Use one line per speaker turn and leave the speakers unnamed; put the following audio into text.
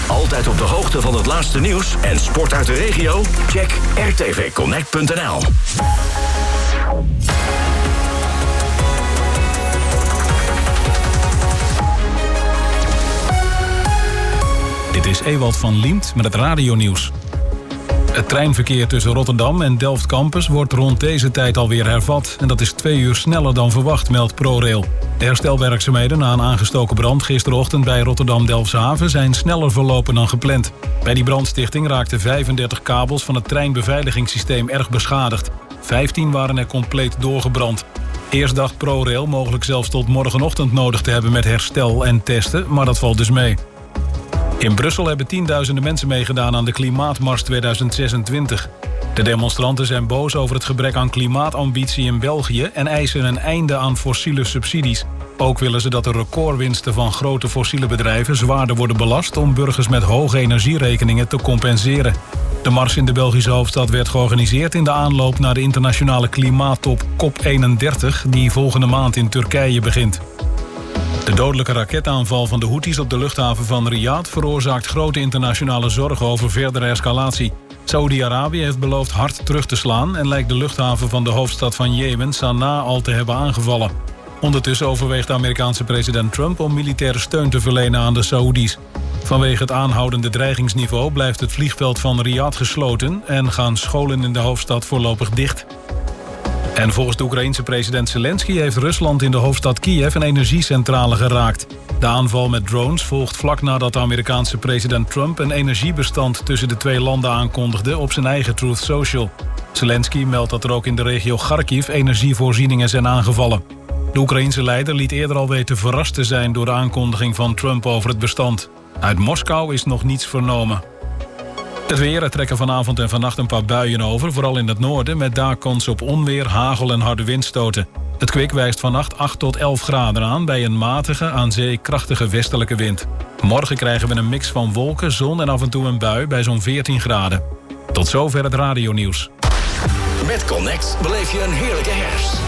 Altijd op de hoogte van het laatste nieuws en sport uit de regio? Check rtvconnect.nl.
Dit is Ewald van Liemt met het radionieuws. Het treinverkeer tussen Rotterdam en Delft Campus wordt rond deze tijd alweer hervat. En dat is 2 uur sneller dan verwacht, meldt ProRail. De herstelwerkzaamheden na een aangestoken brand gisterochtend bij Rotterdam-Delfshaven zijn sneller verlopen dan gepland. Bij die brandstichting raakten 35 kabels van het treinbeveiligingssysteem erg beschadigd. 15 waren er compleet doorgebrand. Eerst dacht ProRail mogelijk zelfs tot morgenochtend nodig te hebben met herstel en testen, maar dat valt dus mee. In Brussel hebben tienduizenden mensen meegedaan aan de Klimaatmars 2026. De demonstranten zijn boos over het gebrek aan klimaatambitie in België en eisen een einde aan fossiele subsidies. Ook willen ze dat de recordwinsten van grote fossiele bedrijven zwaarder worden belast om burgers met hoge energierekeningen te compenseren. De mars in de Belgische hoofdstad werd georganiseerd in de aanloop naar de internationale klimaattop COP31 die volgende maand in Turkije begint. De dodelijke raketaanval van de Houthis op de luchthaven van Riyadh veroorzaakt grote internationale zorgen over verdere escalatie. Saoedi-Arabië heeft beloofd hard terug te slaan en lijkt de luchthaven van de hoofdstad van Jemen, Sanaa, al te hebben aangevallen. Ondertussen overweegt de Amerikaanse president Trump om militaire steun te verlenen aan de Saoedi's. Vanwege het aanhoudende dreigingsniveau blijft het vliegveld van Riyadh gesloten en gaan scholen in de hoofdstad voorlopig dicht. En volgens de Oekraïense president Zelensky heeft Rusland in de hoofdstad Kiev een energiecentrale geraakt. De aanval met drones volgt vlak nadat de Amerikaanse president Trump een energiebestand tussen de twee landen aankondigde op zijn eigen Truth Social. Zelensky meldt dat er ook in de regio Kharkiv energievoorzieningen zijn aangevallen. De Oekraïense leider liet eerder al weten verrast te zijn door de aankondiging van Trump over het bestand. Uit Moskou is nog niets vernomen. Het weer, er trekken vanavond en vannacht een paar buien over, vooral in het noorden, met daar kans op onweer, hagel en harde windstoten. Het kwik wijst vannacht 8 tot 11 graden aan bij een matige, aan zee krachtige westelijke wind. Morgen krijgen we een mix van wolken, zon en af en toe een bui bij zo'n 14 graden. Tot zover het radionieuws.
Met Connect beleef je een heerlijke herfst.